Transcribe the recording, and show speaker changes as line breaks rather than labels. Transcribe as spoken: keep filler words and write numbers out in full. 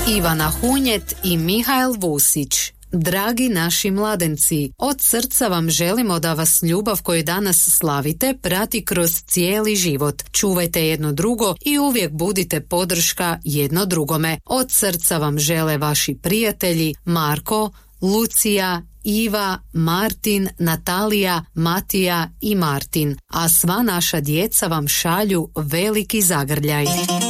Ivana Hunjet i Mihael Vusić. Dragi naši mladenci, od srca vam želimo da vas ljubav koju danas slavite prati kroz cijeli život. Čuvajte jedno drugo i uvijek budite podrška jedno drugome. Od srca vam žele vaši prijatelji Marko, Lucija, Iva, Martin, Natalija, Matija i Martin, a sva naša djeca vam šalju veliki zagrljaj.